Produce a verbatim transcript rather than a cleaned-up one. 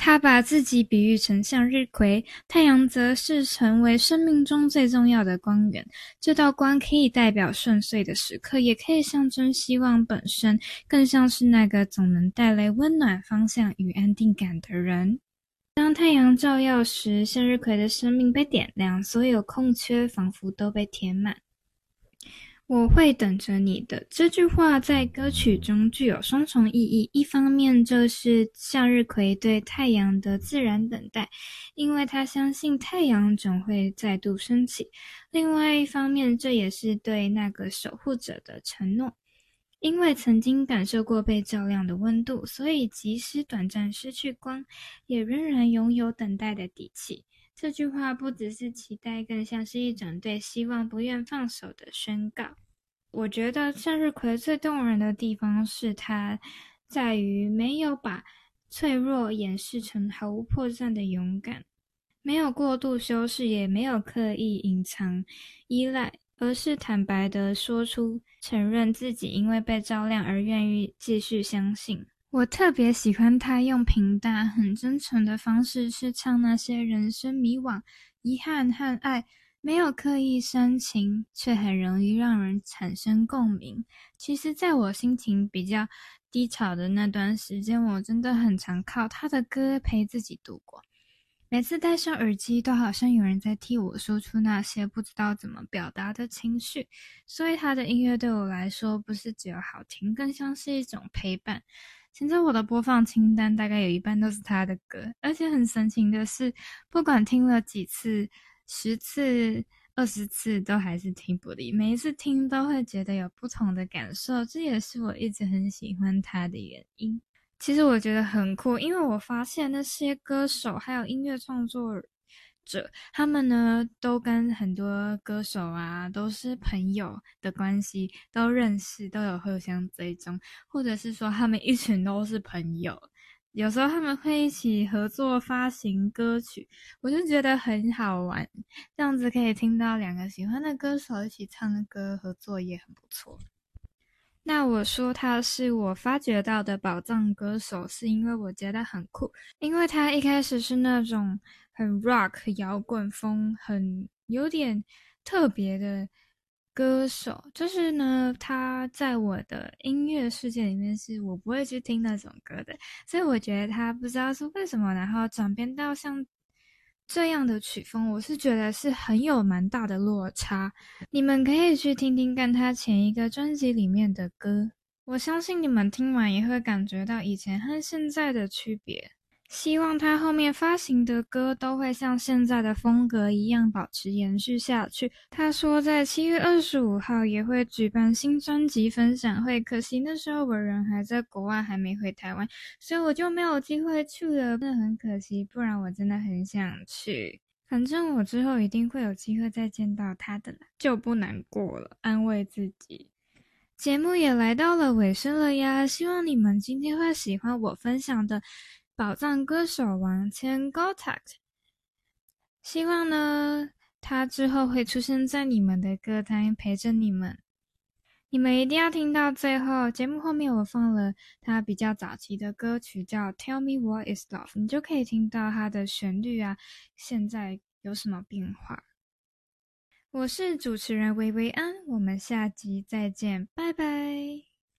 他把自己比喻成向日葵，太阳则是成为生命中最重要的光源。这道光可以代表顺遂的时刻，也可以象征希望本身，更像是那个总能带来温暖、方向与安定感的人。当太阳照耀时，向日葵的生命被点亮，所有空缺仿佛都被填满。我会等着你的这句话在歌曲中具有双重意义，一方面这是向日葵对太阳的自然等待，因为他相信太阳总会再度升起；另外一方面这也是对那个守护者的承诺，因为曾经感受过被照亮的温度，所以即使短暂失去光，也仍然拥有等待的底气。这句话不只是期待，更像是一种对希望不愿放手的宣告。我觉得向日葵最动人的地方是它在于没有把脆弱掩饰成毫无破绽的勇敢，没有过度修饰，也没有刻意隐藏依赖，而是坦白地说出，承认自己因为被照亮而愿意继续相信。我特别喜欢他用平淡很真诚的方式去唱那些人生迷惘、遗憾和爱，没有刻意煽情，却很容易让人产生共鸣。其实在我心情比较低潮的那段时间，我真的很常靠他的歌陪自己度过。每次戴上耳机，都好像有人在替我说出那些不知道怎么表达的情绪，所以他的音乐对我来说不是只有好听，更像是一种陪伴。现在我的播放清单大概有一半都是他的歌，而且很神奇的是，不管听了几次，十次、二十次都还是听不腻，每一次听都会觉得有不同的感受，这也是我一直很喜欢他的原因。其实我觉得很酷，因为我发现那些歌手还有音乐创作者，他们呢都跟很多歌手啊都是朋友的关系，都认识，都有互相追踪，或者是说他们一群都是朋友，有时候他们会一起合作发行歌曲，我就觉得很好玩，这样子可以听到两个喜欢的歌手一起唱的歌，合作也很不错。那我说他是我发掘到的宝藏歌手，是因为我觉得很酷，因为他一开始是那种很 rock 摇滚风，很有点特别的歌手，就是呢他在我的音乐世界里面是我不会去听那种歌的，所以我觉得他不知道是为什么，然后转变到像这样的曲风，我是觉得是很有蛮大的落差。你们可以去听听看他前一个专辑里面的歌，我相信你们听完也会感觉到以前和现在的区别。希望他后面发行的歌都会像现在的风格一样保持延续下去。他说在七月二十五号也会举办新专辑分享会，可惜那时候我人还在国外，还没回台湾，所以我就没有机会去了，真的很可惜，不然我真的很想去。反正我之后一定会有机会再见到他的啦，就不难过了，安慰自己。节目也来到了尾声了呀，希望你们今天会喜欢我分享的宝藏歌手王千 Gotakt， 希望呢他之后会出现在你们的歌单陪着你们。你们一定要听到最后，节目后面我放了他比较早期的歌曲叫 Tell Me What Is Love， 你就可以听到他的旋律啊现在有什么变化。我是主持人薇薇安，我们下集再见，拜拜。